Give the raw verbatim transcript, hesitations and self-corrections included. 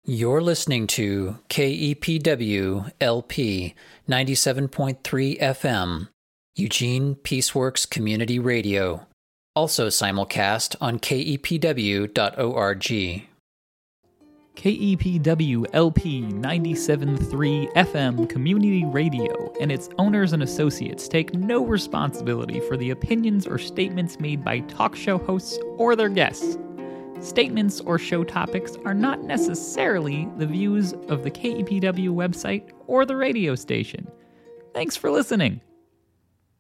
You're listening to K E P W L P ninety-seven point three F M, Eugene Peaceworks Community Radio, also simulcast on K E P W dot org. K E P W L P ninety-seven point three F M Community Radio and its owners and associates take no responsibility for the opinions or statements made by talk show hosts or their guests. Statements or show topics are not necessarily the views of the K E P W website or the radio station. Thanks for listening.